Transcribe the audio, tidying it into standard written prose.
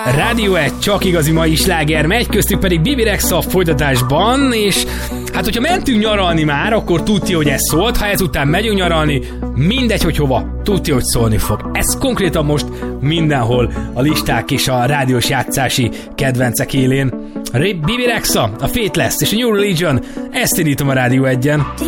Rádió 1, csak igazi mai sláger megy, köztük pedig Bibi Rexha a folytatásban, és hát hogyha mentünk nyaralni már, akkor tudja, hogy ez szólt, ha ezután megyünk nyaralni, mindegy, hogy hova, tudja, hogy szólni fog. Ez konkrétan most mindenhol a listák és a rádiós játszási kedvencek élén. Bibi Rexha, a Faithless és a New Religion, ezt indítom a Rádió 1-en.